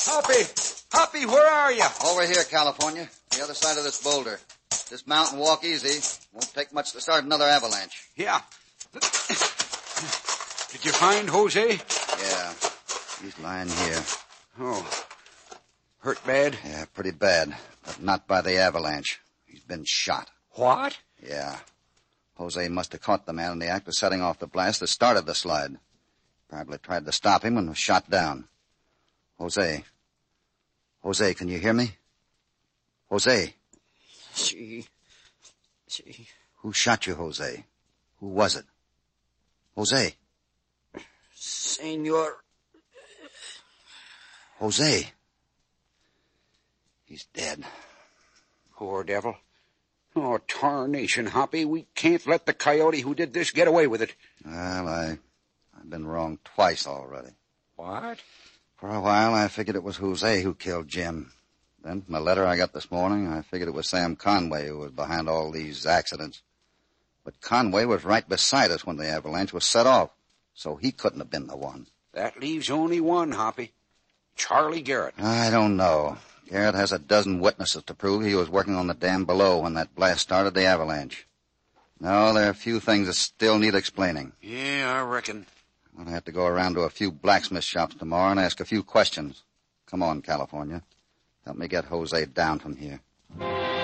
Hoppy, where are you? Over here, California. The other side of this boulder. This mountain, walk easy. Won't take much to start another avalanche. Yeah. Did you find Jose? Yeah. He's lying here. Oh. Hurt bad? Yeah, pretty bad. But not by the avalanche. He's been shot. What? Yeah. Jose must have caught the man in the act of setting off the blast that started the slide. Probably tried to stop him and was shot down. Jose, can you hear me? Jose. She. Who shot you, Jose? Who was it? Jose. Senor. Jose. He's dead. Poor devil. Oh, tarnation, Hoppy. We can't let the coyote who did this get away with it. Well, I've been wrong twice already. What? For a while, I figured it was Jose who killed Jim. Then, from a letter I got this morning, I figured it was Sam Conway who was behind all these accidents. But Conway was right beside us when the avalanche was set off, so he couldn't have been the one. That leaves only one, Hoppy. Charlie Garrett. I don't know. Garrett has a dozen witnesses to prove he was working on the dam below when that blast started the avalanche. No, there are a few things that still need explaining. Yeah, I reckon. I'm going to have to go around to a few blacksmith shops tomorrow and ask a few questions. Come on, California. Help me get Jose down from here.